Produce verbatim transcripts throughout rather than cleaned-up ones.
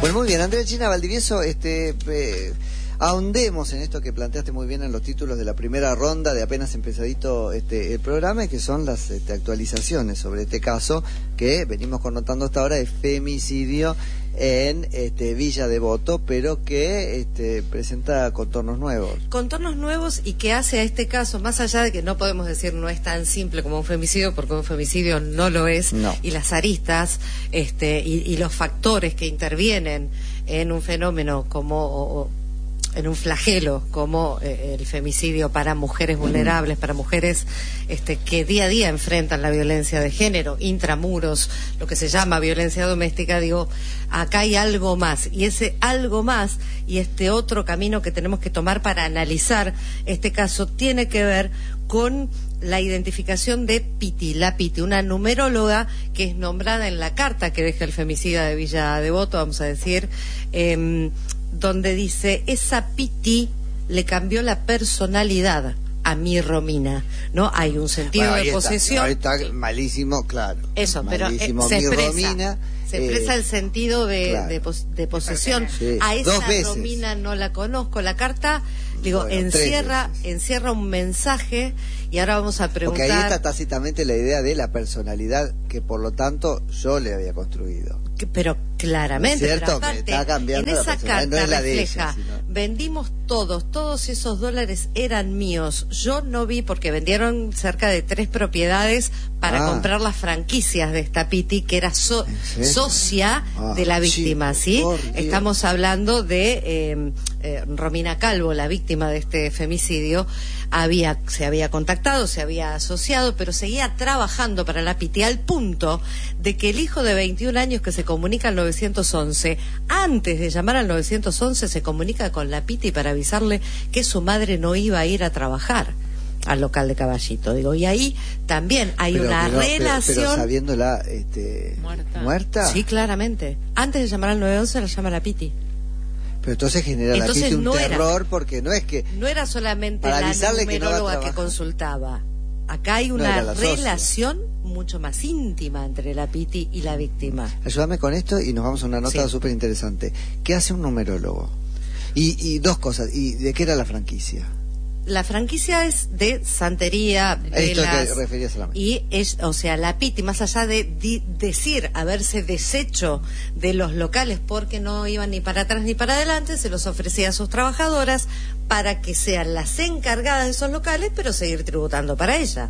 Bueno, muy bien, Andrea China Valdivieso, este, eh, ahondemos en esto que planteaste muy bien en los títulos de la primera ronda de apenas empezadito este, el programa, y que son las este, actualizaciones sobre este caso que venimos connotando hasta ahora de femicidio en este, Villa Devoto, pero que este, presenta contornos nuevos. Contornos nuevos y que hace a este caso, más allá de que no podemos decir no es tan simple como un femicidio, porque un femicidio no lo es, no. Y las aristas este, y, y los factores que intervienen en un fenómeno como... O, en un flagelo como eh, el femicidio para mujeres vulnerables, para mujeres este, que día a día enfrentan la violencia de género, intramuros, lo que se llama violencia doméstica. Digo, acá hay algo más, y ese algo más y este otro camino que tenemos que tomar para analizar este caso tiene que ver con la identificación de Piti, la Piti, una numeróloga que es nombrada en la carta que deja el femicida de Villa Devoto, vamos a decir, eh, donde dice, esa Piti le cambió la personalidad a mi Romina, ¿no? Hay un sentido bueno, ahí de está, posesión. Ahí está malísimo, claro. Eso, malísimo, pero eh, se mi expresa, Romina, se eh, expresa el sentido de, claro. de, pos, de posesión. Sí, a esa dos veces. Romina no la conozco. La carta, digo, bueno, encierra, encierra un mensaje, y ahora vamos a preguntar. Porque ahí está tácitamente la idea de la personalidad que por lo tanto yo le había construido. Que, pero claramente, ¿no es cierto? pero aparte, Me está cambiando en la esa personalidad, carta no es la de refleja, ella, sino... vendimos todos, todos esos dólares eran míos. Yo no vi, porque vendieron cerca de tres propiedades para ah. comprar las franquicias de esta Piti, que era so, socia ah, de la víctima, chico, ¿sí? Estamos hablando de eh, eh, Romina Calvo, la víctima de este femicidio. Había, se había contactado, se había asociado, pero seguía trabajando para la Piti, al punto de que el hijo de veintiún años que se comunica al nueve once, antes de llamar al nueve once, se comunica con la Piti para avisarle que su madre no iba a ir a trabajar al local de Caballito. Digo, y ahí también hay pero, una pero, relación... Pero, pero sabiéndola este, muerta. muerta. Sí, claramente. Antes de llamar al nueve once la llama la Piti. Pero entonces genera entonces la Piti un no terror, era, porque no es que... No era solamente la numeróloga que, que consultaba. Acá hay una no relación mucho más íntima entre la Piti y la víctima. Ayúdame con esto y nos vamos a una nota súper sí. interesante. ¿Qué hace un numerólogo? Y, y dos cosas. ¿Y de qué era la franquicia? La franquicia es de santería, velas, esto que referías a la y es, o sea, la Piti, más allá de di, decir haberse deshecho de los locales porque no iban ni para atrás ni para adelante, se los ofrecía a sus trabajadoras para que sean las encargadas de esos locales, pero seguir tributando para ella,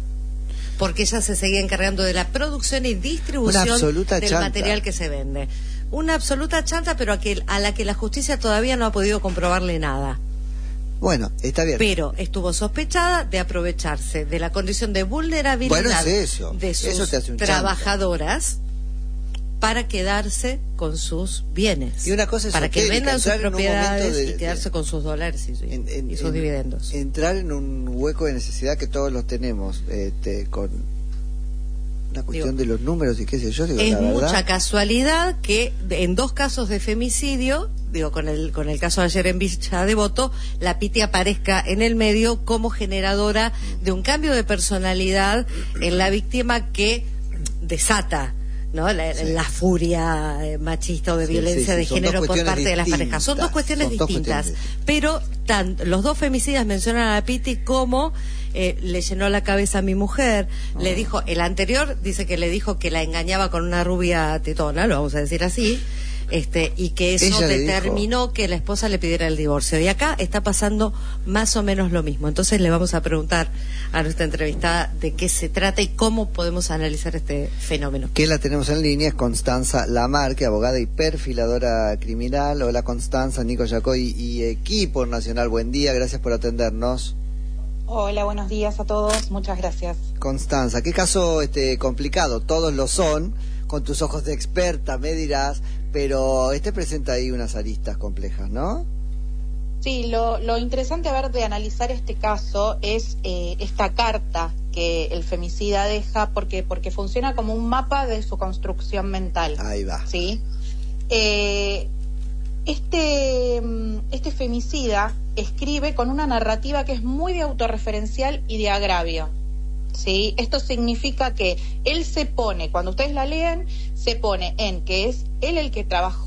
porque ella se seguía encargando de la producción y distribución del chanta. material que se vende. Una absoluta chanta, pero a, que, a la que la justicia todavía no ha podido comprobarle nada. Bueno, está bien. Pero estuvo sospechada de aprovecharse de la condición de vulnerabilidad bueno, es eso. de sus eso te hace un trabajadoras chanta. Para quedarse con sus bienes. Y una cosa para que vendan sus propiedades de, y quedarse de, con sus dólares y, en, en, y sus en, dividendos. Entrar en un hueco de necesidad que todos los tenemos, este, con la cuestión digo, de los números y qué sé yo. Digo, es la mucha verdad, casualidad que en dos casos de femicidio, digo, con el con el caso de ayer en Villa Devoto, la Piti aparezca en el medio como generadora de un cambio de personalidad en la víctima que desata, ¿no? La, sí. la furia machista o de sí, violencia sí, sí. de género por parte de las parejas. Son dos cuestiones Son distintas, dos cuestiones. Pero tan, los dos femicidas mencionan a la Piti como eh, le llenó la cabeza a mi mujer, oh. le dijo, el anterior dice que le dijo que la engañaba con una rubia tetona, lo vamos a decir así, este y que eso Ella determinó que la esposa le pidiera el divorcio. Y acá está pasando más o menos lo mismo. Entonces le vamos a preguntar a nuestra entrevistada de qué se trata y cómo podemos analizar este fenómeno. Que la tenemos en línea es Constanza Lamarque, abogada y perfiladora criminal. Hola Constanza, Nico Yacoy y equipo nacional, buen día, gracias por atendernos. Hola, buenos días a todos, muchas gracias. Constanza, qué caso este complicado, todos lo son, con tus ojos de experta me dirás, pero este presenta ahí unas aristas complejas, ¿no? Sí, lo, lo interesante a ver de analizar este caso es eh, esta carta que el femicida deja, porque porque funciona como un mapa de su construcción mental. Ahí va. ¿Sí? Eh, este, este femicida escribe con una narrativa que es muy de autorreferencial y de agravio. ¿Sí? Esto significa que él se pone, cuando ustedes la leen, se pone en que es él el que trabajó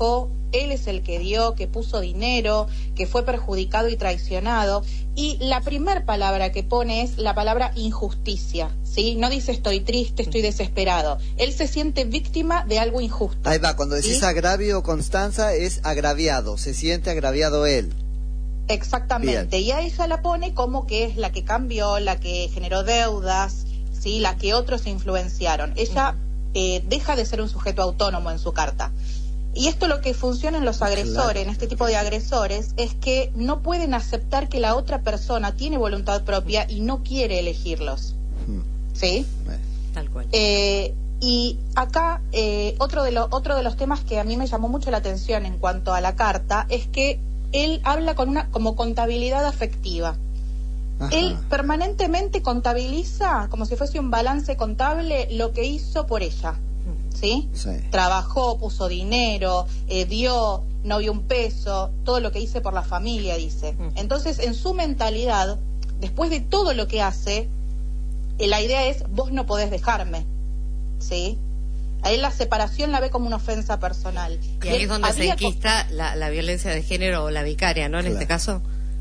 él es el que dio, que puso dinero, que fue perjudicado y traicionado. Y la primer palabra que pone es la palabra injusticia, ¿sí? No dice estoy triste, estoy desesperado. Él se siente víctima de algo injusto. Ahí va, cuando decís ¿sí? agravio, Constanza, es agraviado, se siente agraviado él. Exactamente, bien. Y a ella la pone como que es la que cambió, la que generó deudas, ¿sí? La que otros influenciaron. Ella uh-huh. eh, deja de ser un sujeto autónomo en su carta. Y esto lo que funciona en los agresores, claro. en este tipo de agresores, es que no pueden aceptar que la otra persona tiene voluntad propia y no quiere elegirlos. Uh-huh. ¿Sí? Tal cual. Eh, y acá eh, otro de los otro de los temas que a mí me llamó mucho la atención en cuanto a la carta es que él habla con una como contabilidad afectiva. Ajá. Él permanentemente contabiliza como si fuese un balance contable lo que hizo por ella, ¿sí? Sí. Trabajó, puso dinero, eh, dio, no vio un peso, todo lo que hice por la familia, dice. Entonces, en su mentalidad, después de todo lo que hace, eh, la idea es, vos no podés dejarme, ¿sí? A él la separación la ve como una ofensa personal. Y ahí es donde se enquista co- la, la violencia de género o la vicaria, ¿no? En claro. este caso.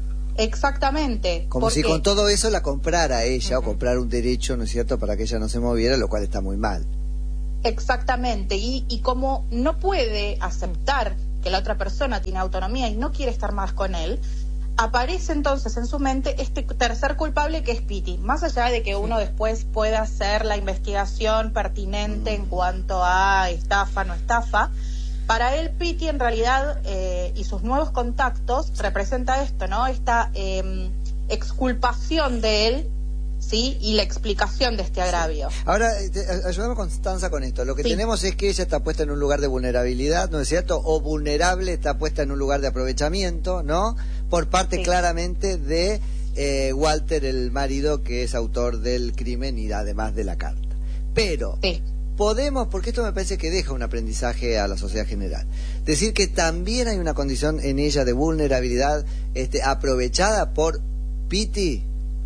Exactamente. Como si con todo eso la comprara ella, uh-huh. o comprara un derecho, ¿no es cierto?, para que ella no se moviera, lo cual está muy mal. Exactamente. Y, y como no puede aceptar que la otra persona tiene autonomía y no quiere estar más con él, aparece entonces en su mente este tercer culpable que es Pitti. Más allá de que uno después pueda hacer la investigación pertinente en cuanto a estafa, no estafa, para él Pitti en realidad eh, y sus nuevos contactos representa esto, ¿no? Esta eh, exculpación de él, ¿sí? Y la explicación de este agravio. Sí. Ahora, ayúdame Constanza con esto. Lo que sí. tenemos es que ella está puesta en un lugar de vulnerabilidad, ¿no es cierto? O vulnerable, está puesta en un lugar de aprovechamiento, ¿no? Por parte sí. claramente de eh, Walter, el marido, que es autor del crimen y además de la carta. Pero sí. podemos, porque esto me parece que deja un aprendizaje a la sociedad general, decir que también hay una condición en ella de vulnerabilidad este, aprovechada por Pitti.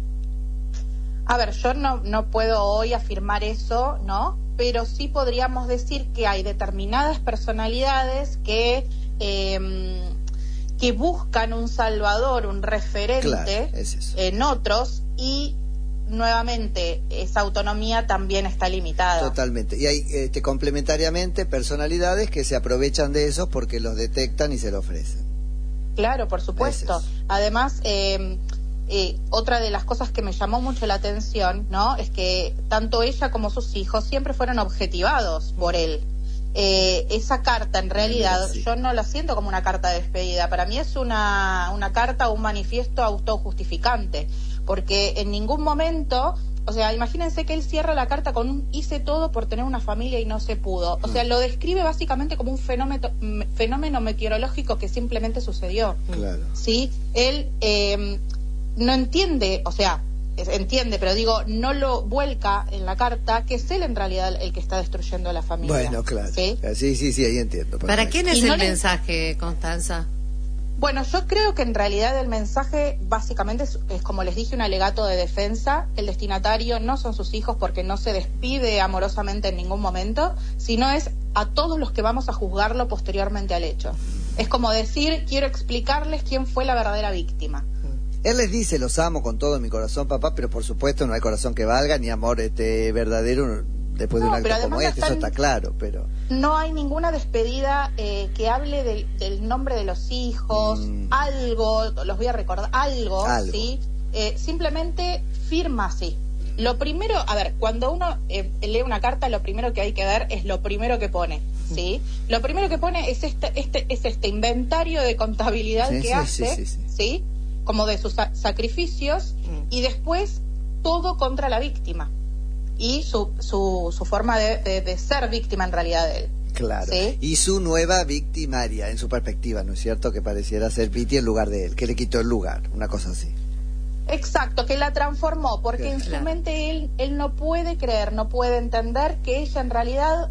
A ver, yo no, no puedo hoy afirmar eso, ¿no? Pero sí podríamos decir que hay determinadas personalidades que... Eh, que buscan un salvador, un referente claro, es en otros y nuevamente esa autonomía también está limitada. Totalmente. Y hay este, complementariamente personalidades que se aprovechan de eso porque los detectan y se lo ofrecen. Claro, por supuesto. Además, eh, eh, otra de las cosas que me llamó mucho la atención, ¿no? Es que tanto ella como sus hijos siempre fueron objetivados por él. Eh, esa carta en realidad sí. yo no la siento como una carta de despedida, para mí es una, una carta o un manifiesto autojustificante, porque en ningún momento, o sea, imagínense que él cierra la carta con un hice todo por tener una familia y no se pudo, o sea, lo describe básicamente como un fenómeno, fenómeno meteorológico que simplemente sucedió. Claro. ¿Sí? Él eh, no entiende, o sea, entiende, pero digo, no lo vuelca en la carta, que es él en realidad el que está destruyendo a la familia. Bueno, claro. Sí, sí, sí, sí ahí entiendo. ¿Para quién es el no mensaje, le... Constanza? Bueno, yo creo que en realidad el mensaje básicamente es, es, como les dije, un alegato de defensa. El destinatario no son sus hijos porque no se despide amorosamente en ningún momento, sino es a todos los que vamos a juzgarlo posteriormente al hecho. Es como decir, quiero explicarles quién fue la verdadera víctima. Él les dice, los amo con todo mi corazón, papá, pero por supuesto no hay corazón que valga, ni amor este verdadero después no, de un acto como este, están, eso está claro, pero... No hay ninguna despedida eh, que hable del, del nombre de los hijos, mm. algo, los voy a recordar, algo, algo. ¿sí? Eh, simplemente firma así. Lo primero, a ver, cuando uno eh, lee una carta, lo primero que hay que ver es lo primero que pone, ¿sí? Lo primero que pone es este, este, es este inventario de contabilidad sí, que sí, hace, sí, sí, sí. ¿sí? Como de sus sacrificios mm. y después todo contra la víctima y su su, su forma de, de, de ser víctima en realidad de él. Claro. ¿Sí? Y su nueva victimaria en su perspectiva, ¿no es cierto? Que pareciera ser Pitti en lugar de él, que le quitó el lugar, una cosa así. Exacto, que la transformó, porque claro. en su mente él él no puede creer, no puede entender que ella en realidad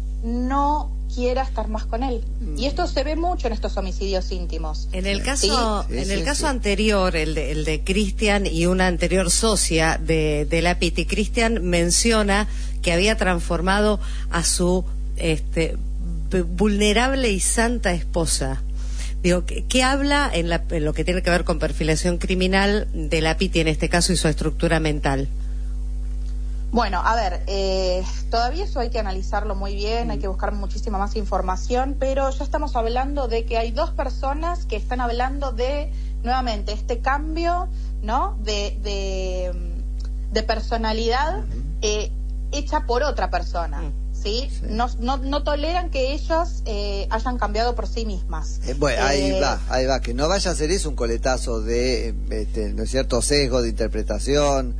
no quiera estar más con él. Mm. Y esto se ve mucho en estos homicidios íntimos. En el caso, ¿sí? en el sí, caso sí. anterior, el de, el de Cristian y una anterior socia de, de la Pitti, Cristian menciona que había transformado a su este vulnerable y santa esposa. Digo, ¿qué, qué habla en, la, en lo que tiene que ver con perfilación criminal de la Piti en este caso y su estructura mental? Bueno, a ver, eh, todavía eso hay que analizarlo muy bien, hay que buscar muchísima más información, pero ya estamos hablando de que hay dos personas que están hablando de, nuevamente, este cambio, ¿no?, de, de, de personalidad eh, hecha por otra persona. ¿Sí? Sí. No, no, no toleran que ellas eh, hayan cambiado por sí mismas. Eh, bueno, eh, ahí va, ahí va, que no vaya a ser eso un coletazo de, este, ¿no es cierto?, sesgo de interpretación.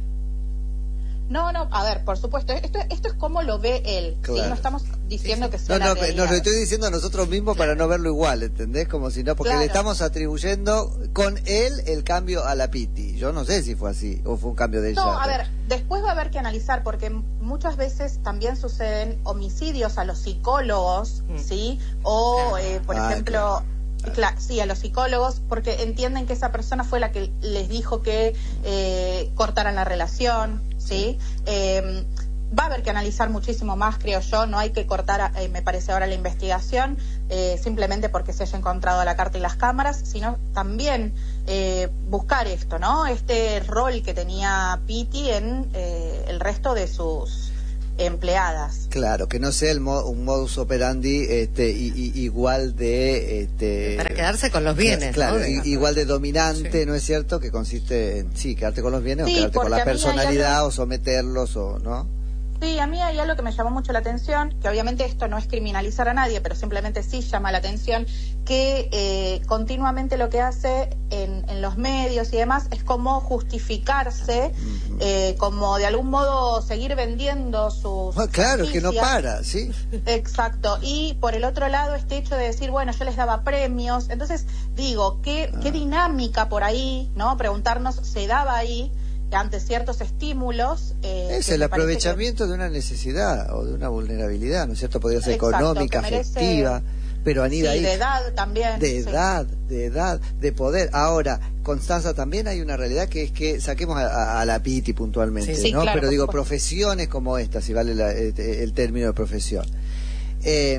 No, no, a ver, por supuesto, esto, esto es como lo ve él, claro. ¿Sí? No estamos diciendo que sea no, la no, realidad. Nos lo estoy diciendo a nosotros mismos para no verlo igual, ¿entendés? Como si no, porque claro. le estamos atribuyendo con él el cambio a la Piti. Yo no sé si fue así, o fue un cambio de ella. No, a ver, después va a haber que analizar, porque muchas veces también suceden homicidios a los psicólogos, mm. ¿sí? O, eh, por ah, ejemplo... Claro. Claro, sí, a los psicólogos, porque entienden que esa persona fue la que les dijo que eh, cortaran la relación, ¿sí? Eh, va a haber que analizar muchísimo más, creo yo, no hay que cortar, eh, me parece ahora, la investigación, eh, simplemente porque se haya encontrado la carta y las cámaras, sino también eh, buscar esto, ¿no? Este rol que tenía Piti en eh, el resto de sus empleadas. Claro, que no sea el mo un modus operandi este, y, y, igual de... Este, para quedarse con los bienes. Claro, ¿no? y, igual de dominante, sí. ¿No es cierto? Que consiste en, sí, quedarte con los bienes sí, o quedarte con la personalidad algo... o someterlos o no. Sí, a mí hay algo que me llamó mucho la atención, que obviamente esto no es criminalizar a nadie, pero simplemente sí llama la atención, que eh, continuamente lo que hace en, en los medios y demás es como justificarse, uh-huh. eh, como de algún modo seguir vendiendo sus... Ah, claro, que no para, sí. Exacto, y por el otro lado este hecho de decir, bueno, yo les daba premios, entonces digo, ¿qué, ah. qué dinámica por ahí, ¿no? Preguntarnos, ¿se daba ahí? Ante ciertos estímulos. Eh, es el aprovechamiento que... de una necesidad o de una vulnerabilidad, ¿no es cierto? Podría ser exacto, económica, merece... afectiva, pero anida sí, ahí. de edad también. De sí. edad, de edad, de poder. Ahora, Constanza, también hay una realidad que es que saquemos a, a la Piti puntualmente, sí, ¿no? Sí, claro, pero digo, supuesto. Profesiones como esta, si vale la, el, el término de profesión. Eh,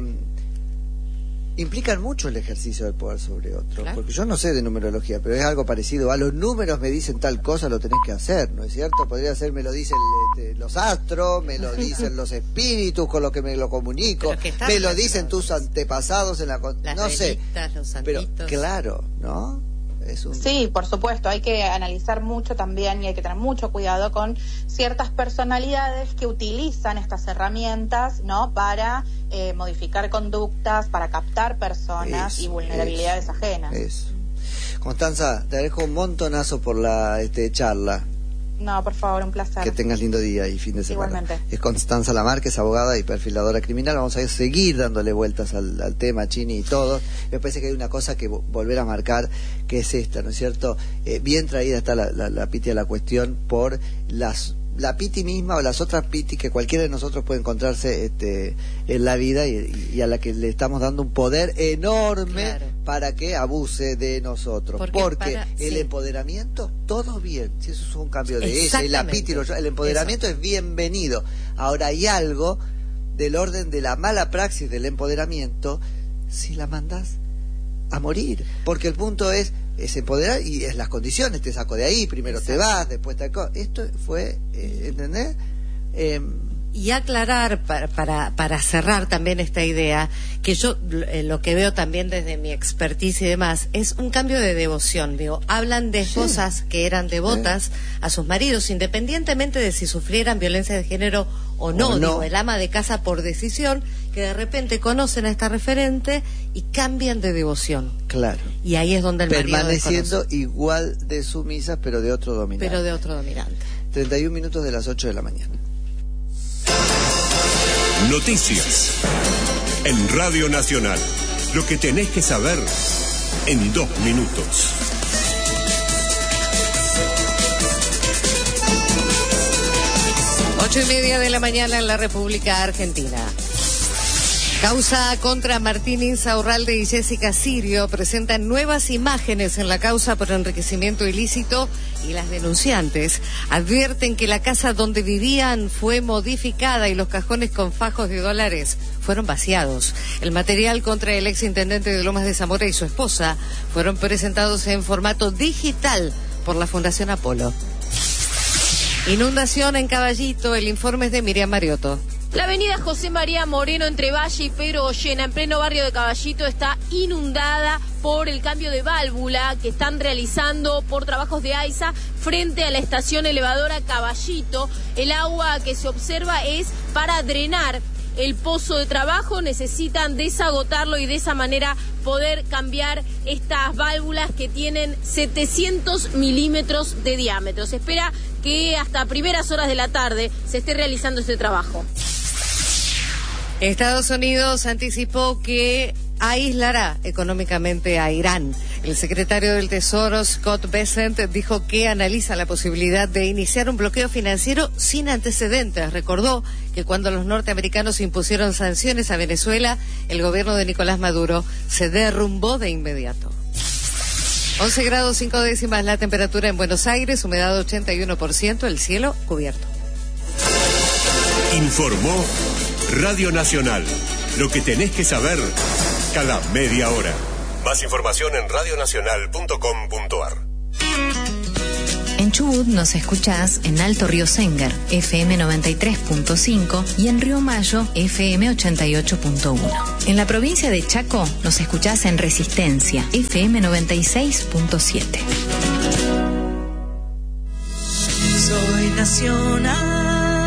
implican mucho el ejercicio del poder sobre otro, claro. Porque yo no sé de numerología, pero es algo parecido a los números me dicen tal cosa, lo tenés que hacer, ¿no es cierto? Podría ser, me lo dicen este, los astros, me lo dicen los espíritus con los que me lo comunico, me lo dicen tus antepasados en la... Las no sé, los pero claro, ¿no? Es un... Sí, por supuesto, hay que analizar mucho también y hay que tener mucho cuidado con ciertas personalidades que utilizan estas herramientas, ¿no? Para eh, modificar conductas, para captar personas eso, y vulnerabilidades eso, ajenas. Eso. Constanza, te agradezco un montonazo por la este, charla. No, por favor, un placer. Que tengas lindo día y fin de semana. Igualmente. Es Constanza Lamarque, abogada y perfiladora criminal. Vamos a seguir dándole vueltas al, al tema, Chini y todo. Me parece que hay una cosa que volver a marcar, que es esta, ¿no es cierto? Eh, bien traída está la, la, la Piti a la cuestión por las la Piti misma o las otras Piti que cualquiera de nosotros puede encontrarse este, en la vida y, y a la que le estamos dando un poder enorme, claro, para que abuse de nosotros. Porque, porque para, el sí. empoderamiento, todo bien, si eso es un cambio de ella, y la Piti, el empoderamiento eso. Es bienvenido. Ahora hay algo del orden de la mala praxis del empoderamiento, si la mandás a morir, porque el punto es es empoderar y es las condiciones, te saco de ahí, primero exacto. Te vas, después te... Esto fue, eh, ¿entendés? Eh, y aclarar, para, para, para cerrar también esta idea, que yo eh, lo que veo también desde mi expertise y demás, es un cambio de devoción. Digo, hablan de esposas sí. que eran devotas sí. a sus maridos, independientemente de si sufrieran violencia de género o no. O no. Digo, el ama de casa por decisión, que de repente conocen a esta referente y cambian de devoción. Claro. Y ahí es donde el marido permaneciendo desconoce. Igual de sumisas, pero de otro dominante. Pero de otro dominante. treinta y un minutos de las ocho de la mañana. Noticias en Radio Nacional. Lo que tenés que saber en dos minutos. Ocho y media de la mañana en la República Argentina. Causa contra Martín Insaurralde y Jessica Sirio presentan nuevas imágenes en la causa por enriquecimiento ilícito y las denunciantes advierten que la casa donde vivían fue modificada y los cajones con fajos de dólares fueron vaciados. El material contra el exintendente de Lomas de Zamora y su esposa fueron presentados en formato digital por la Fundación Apolo. Inundación en Caballito, el informe es de Miriam Mariotto. La avenida José María Moreno entre Valle y Pedro Ollena, en pleno barrio de Caballito, está inundada por el cambio de válvula que están realizando por trabajos de AISA frente a la estación elevadora Caballito. El agua que se observa es para drenar el pozo de trabajo, necesitan desagotarlo y de esa manera poder cambiar estas válvulas que tienen setecientos milímetros de diámetro. Se espera que hasta primeras horas de la tarde se esté realizando este trabajo. Estados Unidos anticipó que aislará económicamente a Irán. El secretario del Tesoro, Scott Bessent, dijo que analiza la posibilidad de iniciar un bloqueo financiero sin antecedentes. Recordó que cuando los norteamericanos impusieron sanciones a Venezuela, el gobierno de Nicolás Maduro se derrumbó de inmediato. once grados cinco décimas la temperatura en Buenos Aires, humedad ochenta y uno por ciento, el cielo cubierto. Informó Radio Nacional. Lo que tenés que saber cada media hora. Más información en radio nacional punto com punto a r. En Chubut nos escuchás en Alto Río Sengar, F M noventa y tres punto cinco, y en Río Mayo, F M ochenta y ocho punto uno. En la provincia de Chaco nos escuchás en Resistencia, F M noventa y seis punto siete. Soy nacional.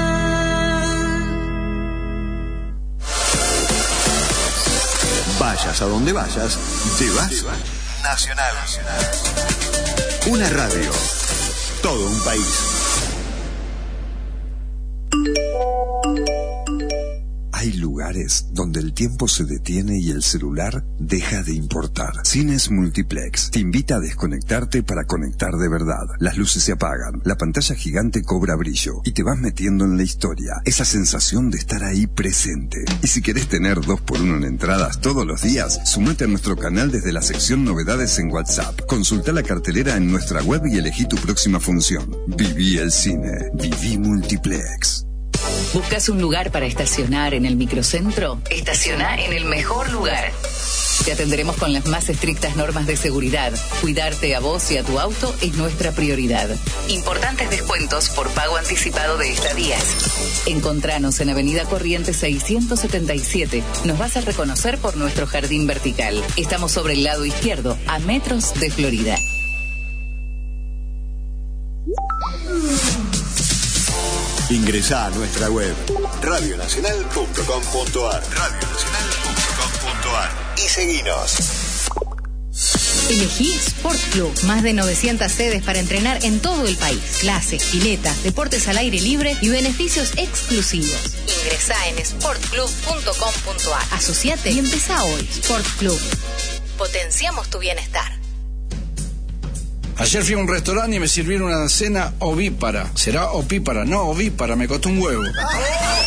Vayas a donde vayas, te vas Nacional. Una radio, todo un país. Hay lugares donde el tiempo se detiene y el celular deja de importar. Cines Multiplex te invita a desconectarte para conectar de verdad. Las luces se apagan, la pantalla gigante cobra brillo y te vas metiendo en la historia. Esa sensación de estar ahí presente. Y si querés tener dos por uno en entradas todos los días, sumate a nuestro canal desde la sección Novedades en WhatsApp. Consulta la cartelera en nuestra web y elegí tu próxima función. Viví el cine. Viví Multiplex. ¿Buscas un lugar para estacionar en el microcentro? Estaciona en el mejor lugar. Te atenderemos con las más estrictas normas de seguridad. Cuidarte a vos y a tu auto es nuestra prioridad. Importantes descuentos por pago anticipado de estadías. Encontranos en Avenida Corrientes seiscientos setenta y siete. Nos vas a reconocer por nuestro jardín vertical. Estamos sobre el lado izquierdo, a metros de Florida. Ingresá a nuestra web radio nacional punto com punto a r radio nacional punto com punto a r y seguinos. Elegí Sport Club. Más de novecientas sedes para entrenar en todo el país. Clases, piletas, deportes al aire libre y beneficios exclusivos. Ingresá en sport club punto com punto a r. Asociate y empezá hoy. Sport Club. Potenciamos tu bienestar. Ayer fui a un restaurante y me sirvieron una cena ovípara. ¿Será opípara? No, ovípara, me costó un huevo.